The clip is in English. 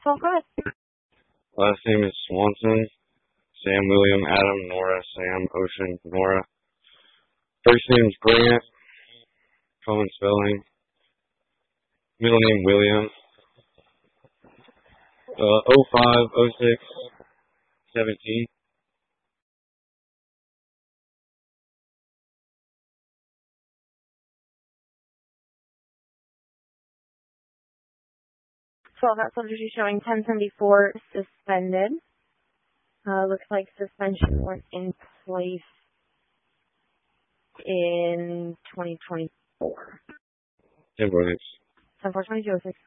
So go ahead. Last name is Swanson. Sam, William, Adam, Nora, Sam, Ocean, Nora. First name is Grant. Common spelling. Middle name William. 05, 06, 17. So that subject is showing 1074 suspended. Looks like suspension was in place in 2024. 10 points. 10/4/2006.